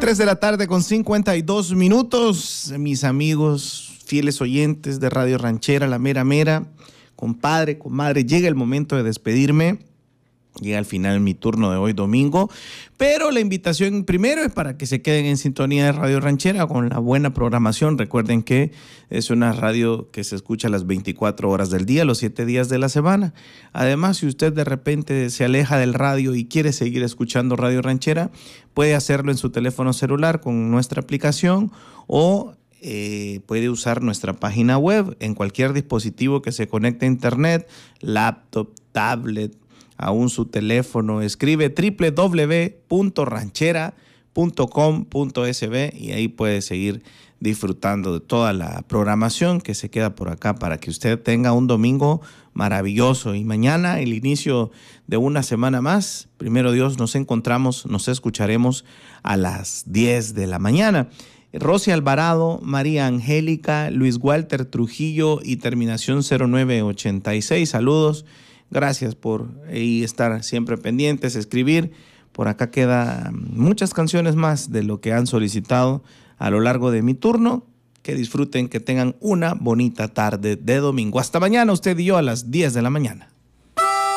3 de la tarde con 52 minutos, mis amigos, fieles oyentes de Radio Ranchera, La Mera Mera, compadre, comadre, llega el momento de despedirme. Llega al final mi turno de hoy domingo, pero la invitación primero es para que se queden en sintonía de Radio Ranchera con la buena programación. Recuerden que es una radio que se escucha las 24 horas del día, los 7 días de la semana. Además, si usted de repente se aleja del radio y quiere seguir escuchando Radio Ranchera, puede hacerlo en su teléfono celular con nuestra aplicación o puede usar nuestra página web en cualquier dispositivo que se conecte a internet, laptop, tablet, aún su teléfono. Escribe www.ranchera.com.sb y ahí puede seguir disfrutando de toda la programación que se queda por acá para que usted tenga un domingo maravilloso. Y mañana el inicio de una semana más. Primero Dios, nos escucharemos a las 10 de la mañana. Rosy Alvarado, María Angélica, Luis Walter Trujillo y terminación 0986. Saludos. Gracias por estar siempre pendientes, escribir. Por acá quedan muchas canciones más de lo que han solicitado a lo largo de mi turno. Que disfruten, que tengan una bonita tarde de domingo. Hasta mañana, usted y yo a las 10 de la mañana.